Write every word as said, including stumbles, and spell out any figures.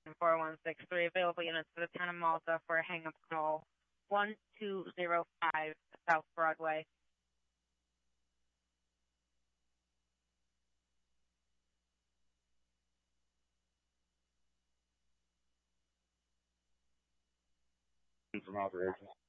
four one six three. Available units to the town of Malta for a hang-up call one two zero five South Broadway. From operations.